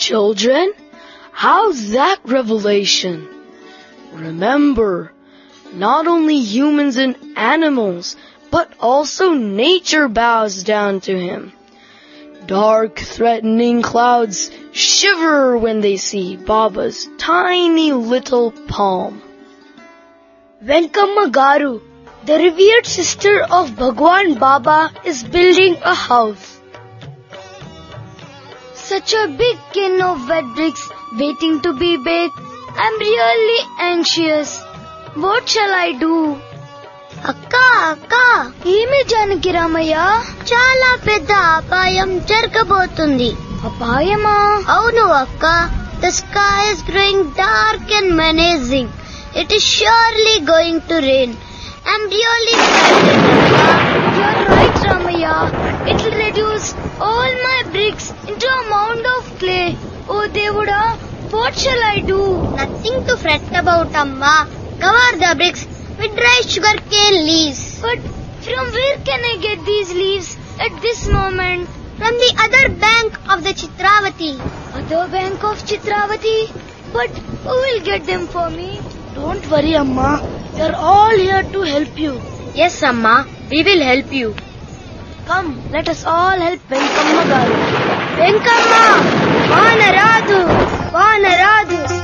Children, how's that revelation? Remember, not only humans and animals, but also nature bows down to him. Dark, threatening clouds shiver when they see Baba's tiny little palm. Venkamma Garu, the revered sister of Bhagwan Baba, is building a house. Such a big can of wet bricks waiting to be baked. I'm really anxious. What shall I do? అక్క ఏమి జానకి రామయ్య? చాలా పెద్ద అపాయం జరగబోతుంది. అపాయమా? అవును అక్క. The sky is growing dark and menacing. It is surely going to rain. I'm really frightened. You're right, Ramaya. It'll reduce all my bricks into a mound of clay. Oh Devuda, what shall I do? Nothing to fret about, Amma. Cover the bricks with dry sugarcane leaves. But from where can I get these leaves at this moment? From the other bank of the Chitravati. Other bank of Chitravati? But who will get them for me? Don't worry, Amma. They're all here to help you. Yes, Amma. We will help you. Come, let us all help Venkamma Garu. Venkamma! Vaanaradu!